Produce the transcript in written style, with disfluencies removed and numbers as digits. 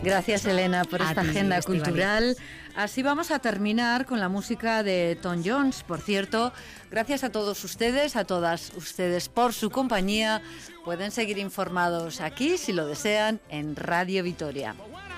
Gracias, Elena, por esta agenda cultural. Así vamos a terminar con la música de Tom Jones. Por cierto, gracias a todos ustedes, a todas ustedes por su compañía. Pueden seguir informados aquí, si lo desean, en Radio Vitoria.